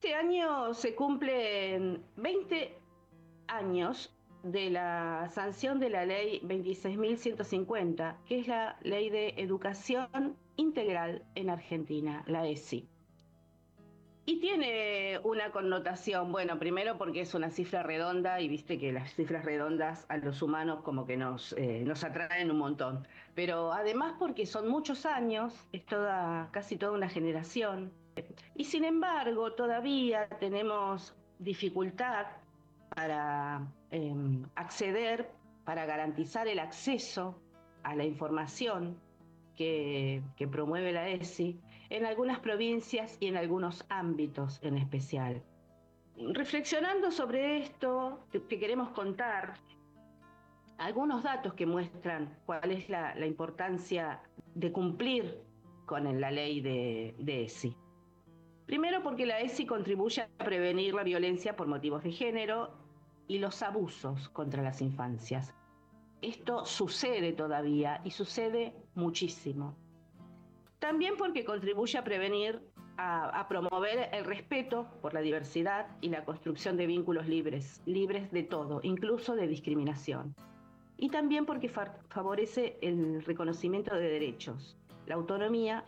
Este año se cumplen 20 años de la sanción de la ley 26.150, que es la ley de educación integral en Argentina, la ESI. Y tiene una connotación, bueno, primero porque es una cifra redonda y viste que las cifras redondas a los humanos como que nos atraen un montón. Pero además porque son muchos años, es casi toda una generación. Y sin embargo, todavía tenemos dificultad para acceder, para garantizar el acceso a la información que promueve la ESI en algunas provincias y en algunos ámbitos en especial. Reflexionando sobre esto, te queremos contar algunos datos que muestran cuál es la importancia de cumplir con la ley de ESI. Primero porque la ESI contribuye a prevenir la violencia por motivos de género y los abusos contra las infancias. Esto sucede todavía y sucede muchísimo. También porque contribuye a prevenir, a promover el respeto por la diversidad y la construcción de vínculos libres, libres de todo, incluso de discriminación. Y también porque favorece el reconocimiento de derechos, la autonomía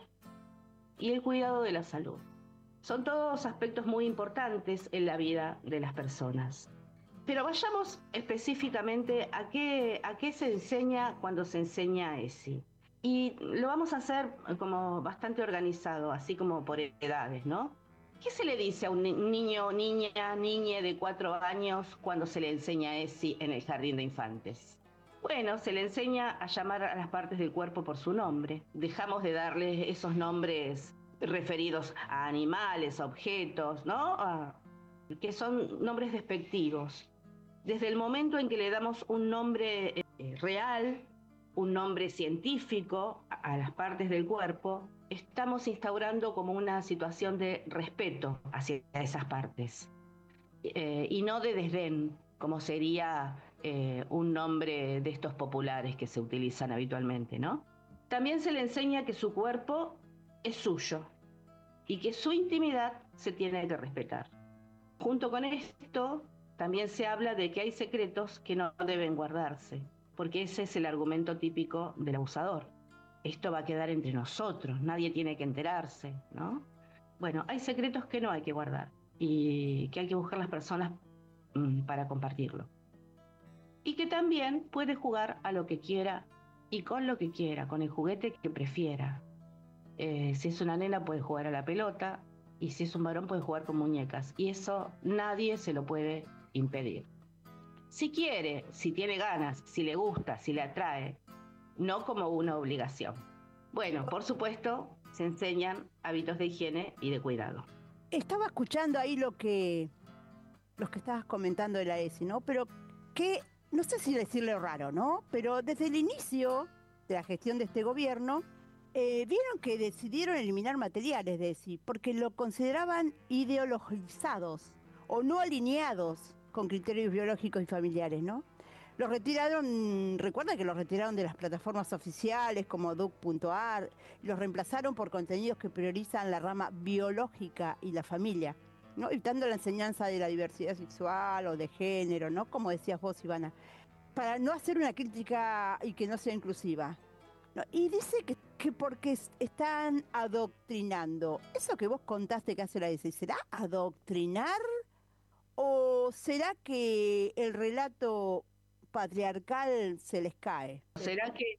y el cuidado de la salud. Son todos aspectos muy importantes en la vida de las personas. Pero vayamos específicamente a qué se enseña cuando se enseña ESI. Y lo vamos a hacer como bastante organizado, así como por edades, ¿no? ¿Qué se le dice a un niño, niñe de 4 años cuando se le enseña ESI en el jardín de infantes? Bueno, se le enseña a llamar a las partes del cuerpo por su nombre. Dejamos de darles esos nombres referidos a animales, a objetos, ¿no? Que son nombres despectivos. Desde el momento en que le damos un nombre real, un nombre científico a las partes del cuerpo, estamos instaurando como una situación de respeto hacia esas partes y no de desdén, como sería un nombre de estos populares que se utilizan habitualmente, ¿no? También se le enseña que su cuerpo es suyo y que su intimidad se tiene que respetar. Junto con esto, también se habla de que hay secretos que no deben guardarse, porque ese es el argumento típico del abusador. Esto va a quedar entre nosotros, nadie tiene que enterarse, ¿no? Bueno, hay secretos que no hay que guardar y que hay que buscar las personas para compartirlo. Y que también puede jugar a lo que quiera y con lo que quiera, con el juguete que prefiera. Si es una nena puede jugar a la pelota y si es un varón puede jugar con muñecas. Y eso nadie se lo puede impedir. Si quiere, si tiene ganas, si le gusta, si le atrae, no como una obligación. Bueno, por supuesto, se enseñan hábitos de higiene y de cuidado. Estaba escuchando ahí los que estabas comentando de la ESI, ¿no? Pero que, no sé si decirle raro, ¿no? Pero desde el inicio de la gestión de este gobierno, vieron que decidieron eliminar materiales de ESI porque lo consideraban ideologizados o no alineados con criterios biológicos y familiares, ¿no? Los retiraron, recuerda que los retiraron de las plataformas oficiales como duc.ar, los reemplazaron por contenidos que priorizan la rama biológica y la familia, ¿no? Evitando la enseñanza de la diversidad sexual o de género, ¿no? Como decías vos, Ivana, para no hacer una crítica y que no sea inclusiva, ¿no? Y dice que porque están adoctrinando. Eso que vos contaste que hace la ESI, ¿será adoctrinar o será que el relato patriarcal se les cae? ¿Será que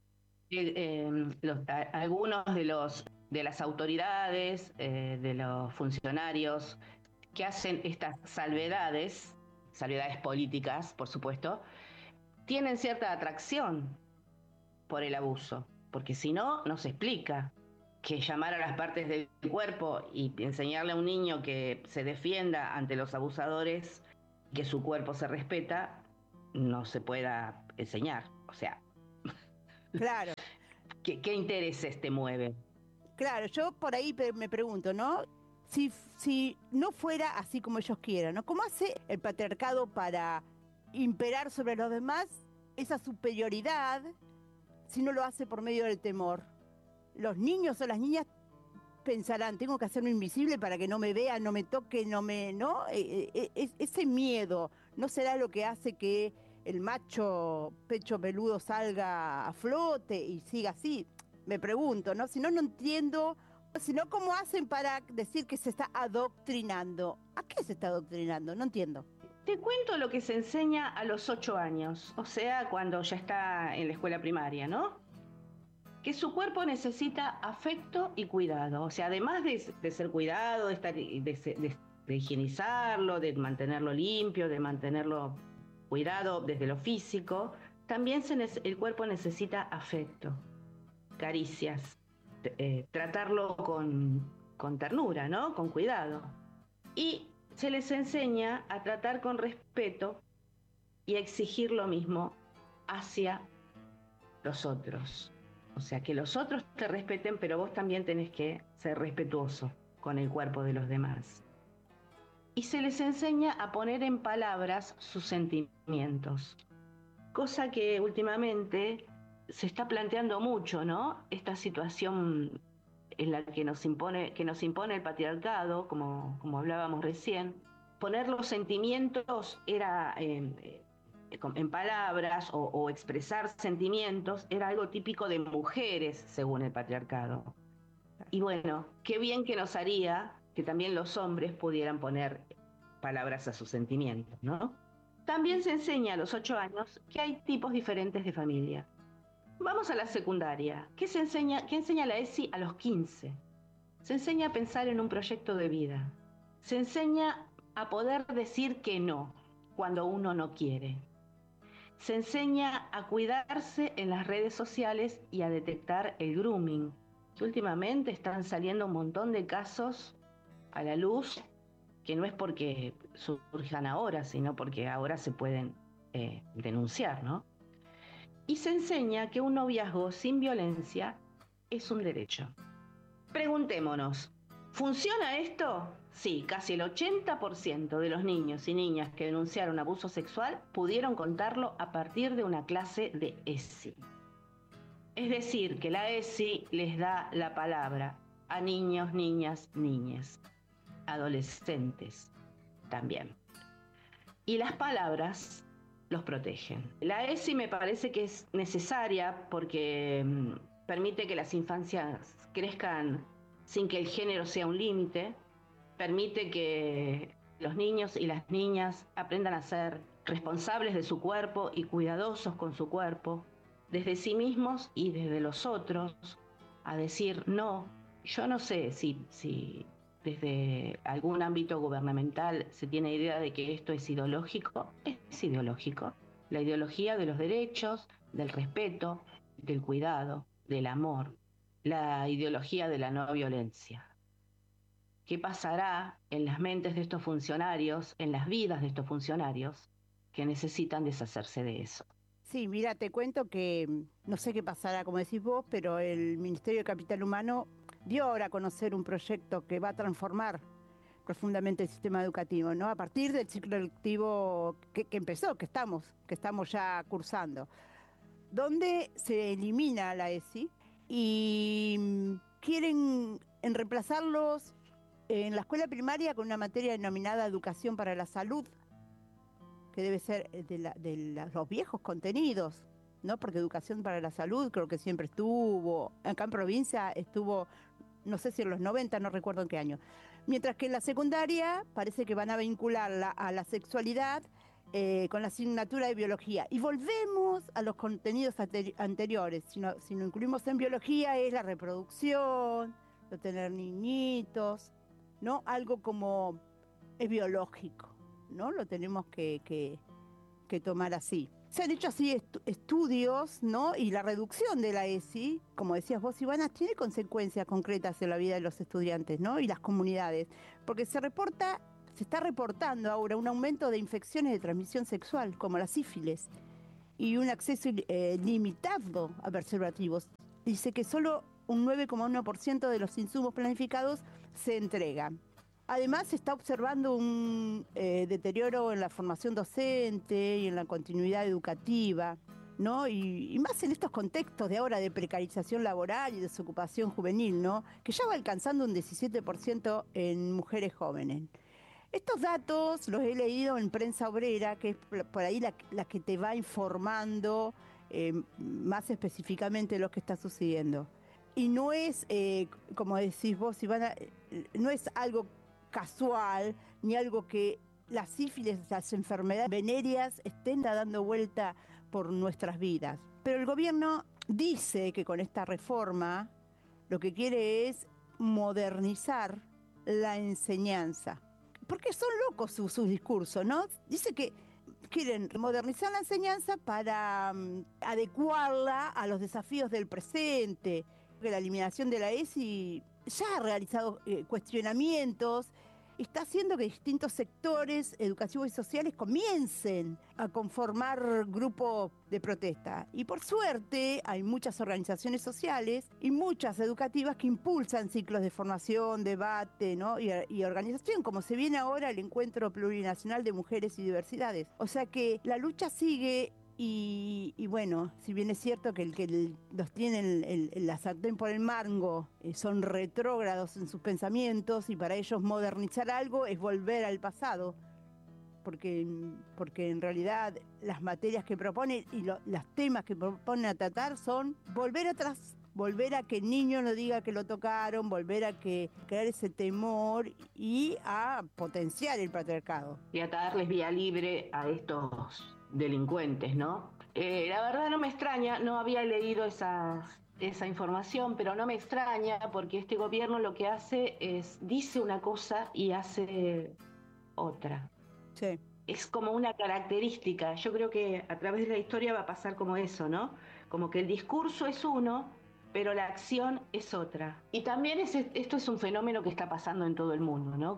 algunos de las autoridades, de los funcionarios que hacen estas salvedades políticas, por supuesto, tienen cierta atracción por el abuso? Porque si no, no se explica que llamar a las partes del cuerpo y enseñarle a un niño que se defienda ante los abusadores, que su cuerpo se respeta, no se pueda enseñar. O sea, Claro, ¿qué intereses te mueven? claro, yo por ahí me pregunto, ¿no? Si no fuera así como ellos quieran, ¿no? ¿Cómo hace el patriarcado para imperar sobre los demás esa superioridad si no lo hace por medio del temor? Los niños o las niñas pensarán, tengo que hacerme invisible para que no me vean, no me toquen, ¿no? Ese miedo, ¿no será lo que hace que el macho pecho peludo salga a flote y siga así? Me pregunto, ¿no? Si no, no entiendo, si no, ¿cómo hacen para decir que se está adoctrinando? ¿A qué se está adoctrinando? No entiendo. Te cuento lo que se enseña a los 8 años, o sea, cuando ya está en la escuela primaria, ¿no? Que su cuerpo necesita afecto y cuidado. O sea, además de ser cuidado, de higienizarlo, de mantenerlo limpio, de mantenerlo cuidado desde lo físico, también el cuerpo necesita afecto, caricias, tratarlo con ternura, ¿no? Con cuidado. Y se les enseña a tratar con respeto y a exigir lo mismo hacia los otros. O sea, que los otros te respeten, pero vos también tenés que ser respetuoso con el cuerpo de los demás. Y se les enseña a poner en palabras sus sentimientos, cosa que últimamente se está planteando mucho, ¿no? Esta situación en la que nos impone el patriarcado, como hablábamos recién. Poner los sentimientos era en palabras o expresar sentimientos era algo típico de mujeres, según el patriarcado. Y bueno, qué bien que nos haría que también los hombres pudieran poner palabras a sus sentimientos, ¿no? También se enseña a los 8 años que hay tipos diferentes de familia. Vamos a la secundaria. ¿Qué enseña la ESI a los 15? Se enseña a pensar en un proyecto de vida. Se enseña a poder decir que no cuando uno no quiere. Se enseña a cuidarse en las redes sociales y a detectar el grooming, que últimamente están saliendo un montón de casos a la luz, que no es porque surjan ahora, sino porque ahora se pueden denunciar, ¿no? Y se enseña que un noviazgo sin violencia es un derecho. Preguntémonos, ¿funciona esto? Sí, casi el 80% de los niños y niñas que denunciaron abuso sexual pudieron contarlo a partir de una clase de ESI. Es decir, que la ESI les da la palabra a niños, niñas, niñes, adolescentes también. Y las palabras los protegen. La ESI me parece que es necesaria porque permite que las infancias crezcan sin que el género sea un límite, permite que los niños y las niñas aprendan a ser responsables de su cuerpo y cuidadosos con su cuerpo, desde sí mismos y desde los otros, a decir no. Yo no sé si desde algún ámbito gubernamental se tiene idea de que esto es ideológico. Es ideológico. La ideología de los derechos, del respeto, del cuidado, del amor, la ideología de la no violencia. ¿Qué pasará en las mentes de estos funcionarios, en las vidas de estos funcionarios que necesitan deshacerse de eso? Sí, mira, te cuento que no sé qué pasará, como decís vos, pero el Ministerio de Capital Humano dio ahora a conocer un proyecto que va a transformar profundamente el sistema educativo, ¿no? A partir del ciclo lectivo que empezó, que estamos ya cursando, donde se elimina la ESI y quieren reemplazarlos en la escuela primaria con una materia denominada Educación para la Salud, que debe ser los viejos contenidos, ¿no? Porque Educación para la Salud creo que siempre estuvo, acá en provincia estuvo, no sé si en los 90, no recuerdo en qué año. Mientras que en la secundaria parece que van a vincularla a la sexualidad con la asignatura de biología. Y volvemos a los contenidos anteriores. Si no incluimos en biología es la reproducción, lo tener niñitos, ¿no? Algo como es biológico, ¿no? Lo tenemos que tomar así. Se han hecho así estudios, ¿no? Y la reducción de la ESI, como decías vos, Ivana, tiene consecuencias concretas en la vida de los estudiantes, ¿no? Y las comunidades, porque se está reportando ahora un aumento de infecciones de transmisión sexual, como la sífilis, y un acceso limitado a preservativos. Dice que solo un 9,1% de los insumos planificados se entregan. Además, se está observando un deterioro en la formación docente y en la continuidad educativa. ¿no? Y más en estos contextos de ahora de precarización laboral y desocupación juvenil, ¿no? Que ya va alcanzando un 17% en mujeres jóvenes. Estos datos los he leído en Prensa Obrera, que es por ahí la que te va informando más específicamente lo que está sucediendo. Y no es, como decís vos, Ivana, no es algo casual, ni algo que las sífilis, las enfermedades venéreas estén dando vuelta por nuestras vidas. Pero el gobierno dice que con esta reforma lo que quiere es modernizar la enseñanza. Porque son locos sus discursos, ¿no? Dice que quieren modernizar la enseñanza para adecuarla a los desafíos del presente. Que la eliminación de la ESI ya ha realizado cuestionamientos, está haciendo que distintos sectores educativos y sociales comiencen a conformar grupos de protesta. Y por suerte hay muchas organizaciones sociales y muchas educativas que impulsan ciclos de formación, debate, ¿no? y organización, como se viene ahora el Encuentro Plurinacional de Mujeres y Diversidades. O sea que la lucha sigue. Y bueno, si bien es cierto que los tienen la sartén por el mango, son retrógrados en sus pensamientos y para ellos modernizar algo es volver al pasado, porque en realidad las materias que proponen y los temas que proponen a tratar son volver atrás, volver a que el niño no diga que lo tocaron, volver a crear ese temor y a potenciar el patriarcado. Y a darles vía libre a estos delincuentes, ¿no? La verdad no me extraña, no había leído esa información, pero no me extraña porque este gobierno lo que hace es, dice una cosa y hace otra. Sí. Es como una característica, yo creo que a través de la historia va a pasar como eso, ¿no? Como que el discurso es uno, pero la acción es otra. Y también esto es un fenómeno que está pasando en todo el mundo, ¿no?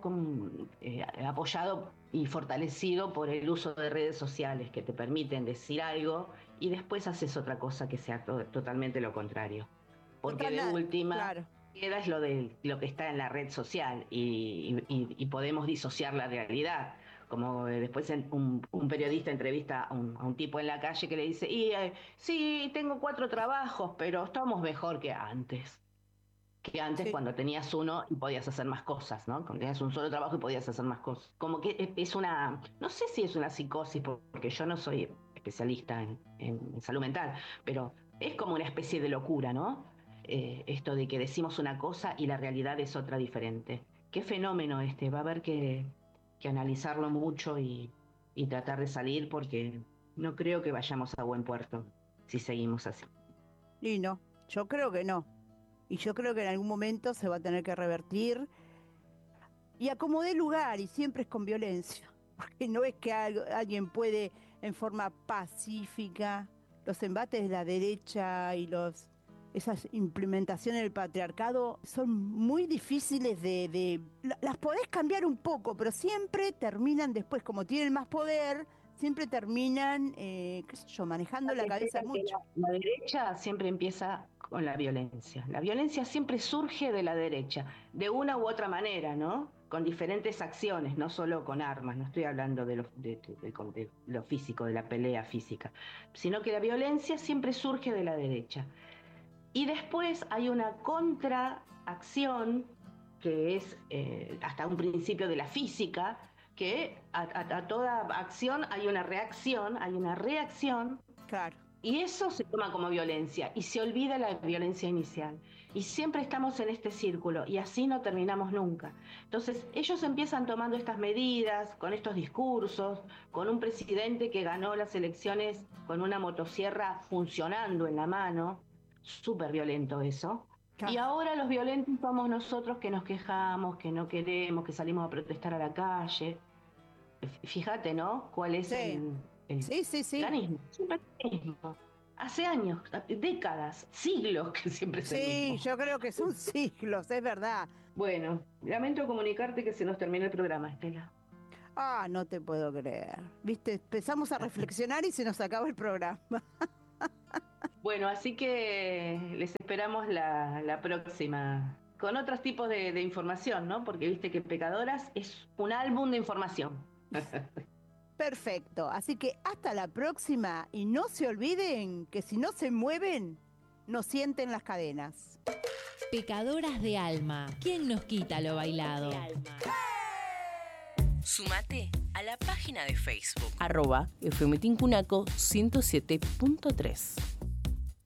Apoyado y fortalecido por el uso de redes sociales que te permiten decir algo y después haces otra cosa que sea totalmente lo contrario. Porque de última, claro, queda es lo que está en la red social y podemos disociar la realidad. Como después un periodista entrevista a un tipo en la calle que le dice, sí, tengo 4 trabajos, pero estamos mejor que antes. Que antes sí. cuando tenías uno y podías hacer más cosas, ¿no? Cuando tenías un solo trabajo y podías hacer más cosas. Como que es una, no sé si es una psicosis, porque yo no soy especialista en salud mental, pero es como una especie de locura, ¿no? Esto de que decimos una cosa y la realidad es otra diferente. Qué fenómeno este, va a haber que analizarlo mucho y tratar de salir porque no creo que vayamos a buen puerto si seguimos así. Y no, yo creo que no. Y yo creo que en algún momento se va a tener que revertir y a como dé lugar, y siempre es con violencia, porque no es que alguien puede en forma pacífica. Los embates de la derecha y esas implementaciones del patriarcado son muy difíciles las podés cambiar un poco, pero siempre terminan después, como tienen más poder, siempre terminan, qué sé yo, manejando la cabeza mucho. La derecha siempre empieza con la violencia. La violencia siempre surge de la derecha, de una u otra manera, ¿no? Con diferentes acciones, no solo con armas, no estoy hablando de lo físico, de la pelea física, sino que la violencia siempre surge de la derecha. Y después hay una contraacción, que es hasta un principio de la física, que a toda acción hay una reacción, Claro. y eso se toma como violencia y se olvida la violencia inicial. Y siempre estamos en este círculo y así no terminamos nunca. Entonces ellos empiezan tomando estas medidas, con estos discursos, con un presidente que ganó las elecciones con una motosierra funcionando en la mano, súper violento eso. Claro. Y ahora los violentos somos nosotros que nos quejamos, que no queremos, que salimos a protestar a la calle. Fíjate, ¿no? ¿Cuál es Sí. el Sí. mecanismo? Es un mecanismo. Hace años, décadas, siglos que siempre es el Sí, mismo. yo creo que son siglos, es verdad. Bueno, lamento comunicarte que se nos termina el programa, Estela. Ah, no te puedo creer. Viste, empezamos a reflexionar y se nos acaba el programa. Bueno, así que les esperamos la próxima con otros tipos de información, ¿no? Porque viste que Pecadoras es un álbum de información. Perfecto, así que hasta la próxima y no se olviden que si no se mueven, no sienten las cadenas. Pecadoras de alma, ¿quién nos quita lo bailado? Sumate a la página de Facebook @FMTincunaco 107.3.